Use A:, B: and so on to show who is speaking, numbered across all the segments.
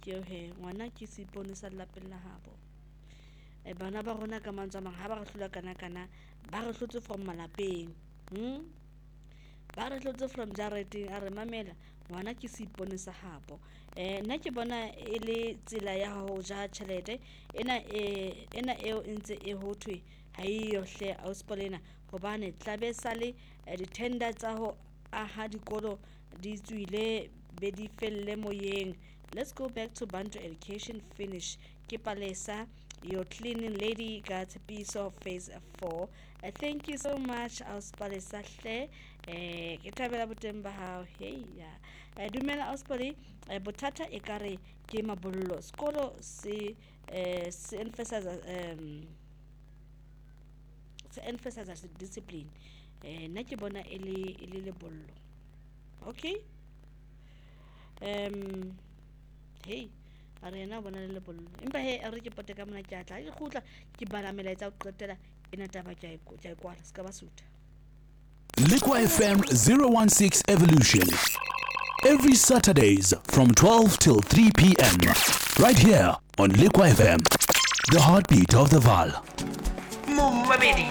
A: ke he ngwana ke seipone sa lapeng la habo bana ba rona ka mantswe a mang ha ba re hlola kana ba re hlotse from malapeng ba re hlotse from jareteng a re mamela ngwana ke seipone sa habo nna ke bona e le tsela ya ho ja tjhelete ena eo ntse e hothwe ha iyo hle auspolina hobane tlabe sale di-tender tsa ho aha dikolo di tswile be di felle moyeng. Let's go back to Bantu education finish ke Palesa your cleaning lady got a piece of phase 4. Thank you so much Auspalesa hle ke thabela boteng ba hao hey ya dumela Auspali bothata e kare ke mabollo sekolo se emphasize discipline nna ke bona e le lebollo okay hey a re yena bona le lebollo empa he a re ke pote ka mona ke atla ke khutla ke bala melaetsa o qetela ena taba ke a kwala ska ba sutha
B: Liquid FM 016 Evolution every Saturdays from 12 till 3 p.m. right here on Liquid FM, the heartbeat of the Val.
C: Mumabedi.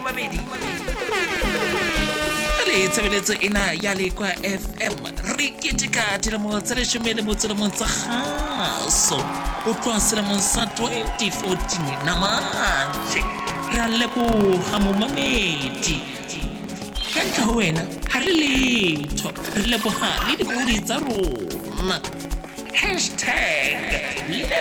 C: Tshebeletso ena ya Liquid FM re ketika dilemo tse 11 tsa kgaso ho tloha selemong sa 2014 namanje ra leboha momamedi ka ho wena ha re letho re leboha le dikgodi tsa rona #le